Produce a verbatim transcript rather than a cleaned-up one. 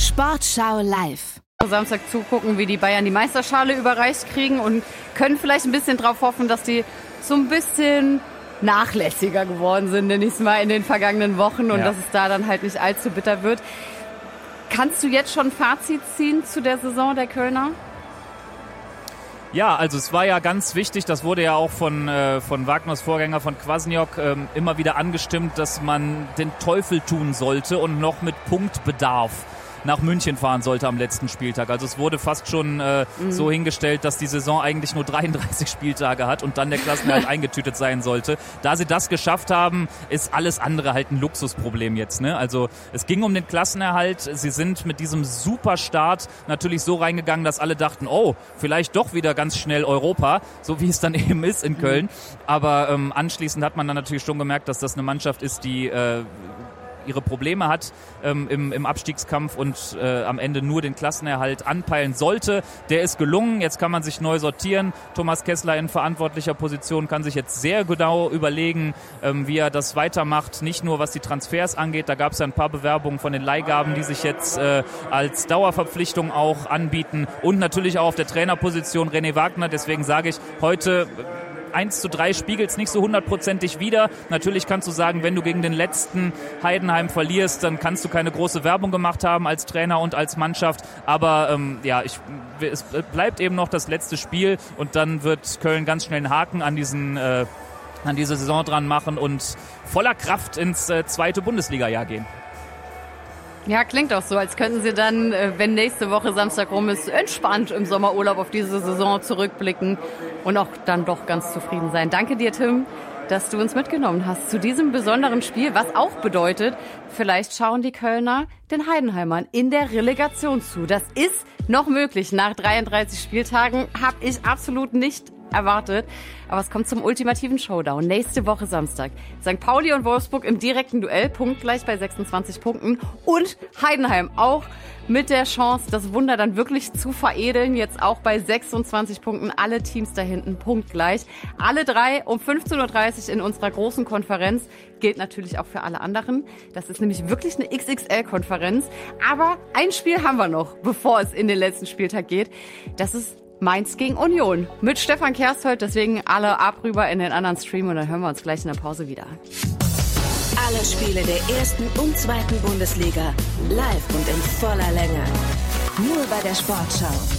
Sportschau live. Samstag zugucken, wie die Bayern die Meisterschale überreicht kriegen und können vielleicht ein bisschen drauf hoffen, dass die so ein bisschen nachlässiger geworden sind, nenne ich es mal, in den vergangenen Wochen und ja. dass es da dann halt nicht allzu bitter wird. Kannst du jetzt schon ein Fazit ziehen zu der Saison der Kölner? Ja, also es war ja ganz wichtig, das wurde ja auch von, äh, von Wagners Vorgänger, von Kwasniok, ähm, immer wieder angestimmt, dass man den Teufel tun sollte und noch mit Punktbedarf nach München fahren sollte am letzten Spieltag. Also es wurde fast schon äh, mhm. so hingestellt, dass die Saison eigentlich nur dreiunddreißig Spieltage hat und dann der Klassenerhalt eingetütet sein sollte. Da sie das geschafft haben, ist alles andere halt ein Luxusproblem jetzt, ne? Also es ging um den Klassenerhalt. Sie sind mit diesem Superstart natürlich so reingegangen, dass alle dachten, oh, vielleicht doch wieder ganz schnell Europa, so wie es dann eben ist in Köln. Mhm. Aber ähm, anschließend hat man dann natürlich schon gemerkt, dass das eine Mannschaft ist, die äh, ihre Probleme hat ähm, im, im Abstiegskampf und äh, am Ende nur den Klassenerhalt anpeilen sollte. Der ist gelungen, jetzt kann man sich neu sortieren. Thomas Kessler in verantwortlicher Position kann sich jetzt sehr genau überlegen, ähm, wie er das weitermacht, nicht nur was die Transfers angeht, da gab es ja ein paar Bewerbungen von den Leihgaben, die sich jetzt äh, als Dauerverpflichtung auch anbieten und natürlich auch auf der Trainerposition René Wagner, deswegen sage ich heute eins zu drei spiegelt es nicht so hundertprozentig wider. Natürlich kannst du sagen, wenn du gegen den letzten Heidenheim verlierst, dann kannst du keine große Werbung gemacht haben als Trainer und als Mannschaft. Aber ähm, ja, ich, es bleibt eben noch das letzte Spiel und dann wird Köln ganz schnell einen Haken an diesen äh, an diese Saison dran machen und voller Kraft ins äh, zweite Bundesliga-Jahr gehen. Ja, klingt auch so, als könnten sie dann, wenn nächste Woche Samstag rum ist, entspannt im Sommerurlaub auf diese Saison zurückblicken und auch dann doch ganz zufrieden sein. Danke dir, Tim, dass du uns mitgenommen hast zu diesem besonderen Spiel, was auch bedeutet, vielleicht schauen die Kölner den Heidenheimern in der Relegation zu. Das ist noch möglich. Nach dreiunddreißig Spieltagen habe ich absolut nicht erwartet. Aber es kommt zum ultimativen Showdown. Nächste Woche Samstag. Sankt Pauli und Wolfsburg im direkten Duell, punktgleich bei sechsundzwanzig Punkten. Und Heidenheim auch mit der Chance, das Wunder dann wirklich zu veredeln. Jetzt auch bei sechsundzwanzig Punkten. Alle Teams da hinten punktgleich. Alle drei um fünfzehn Uhr dreißig in unserer großen Konferenz. Gilt natürlich auch für alle anderen. Das ist nämlich wirklich eine X X L-Konferenz. Aber ein Spiel haben wir noch, bevor es in den letzten Spieltag geht. Das ist Mainz gegen Union mit Stefan Kersthölt, deswegen alle ab rüber in den anderen Stream und dann hören wir uns gleich in der Pause wieder. Alle Spiele der ersten und zweiten Bundesliga live und in voller Länge. Nur bei der Sportschau.